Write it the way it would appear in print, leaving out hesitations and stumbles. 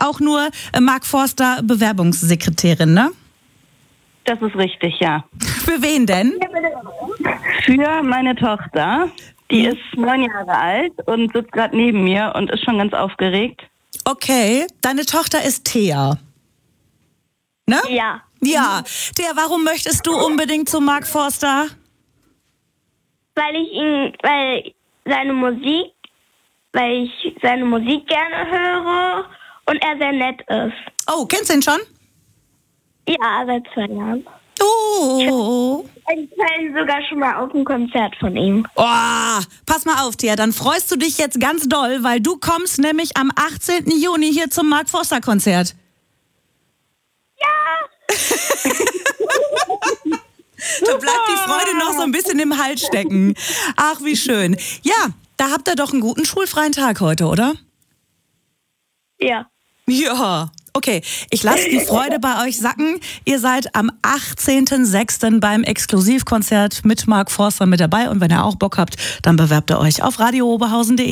auch nur Mark Forster Bewerbungssekretärin, ne? Das ist richtig, ja. Für wen denn? Für meine Tochter. Die ist 9 Jahre alt und sitzt gerade neben mir und ist schon ganz aufgeregt. Okay, deine Tochter ist Thea. Ne? Ja. Ja. Thea, warum möchtest du unbedingt zu Mark Forster? Weil ich seine Musik gerne höre und er sehr nett ist. Oh, kennst du ihn schon? Ja, seit 2 Jahren. Oh. Ich war sogar schon mal auf einem Konzert von ihm. Oh, pass mal auf, Thea, dann freust du dich jetzt ganz doll, weil du kommst nämlich am 18. Juni hier zum Mark Forster Konzert. Ja! Da bleibt die Freude noch so ein bisschen im Hals stecken. Ach, wie schön. Ja, da habt ihr doch einen guten schulfreien Tag heute, oder? Ja. Ja, okay. Ich lasse die Freude bei euch sacken. Ihr seid am 18.06. beim Exklusivkonzert mit Mark Forster mit dabei. Und wenn ihr auch Bock habt, dann bewerbt ihr euch auf radiooberhausen.de.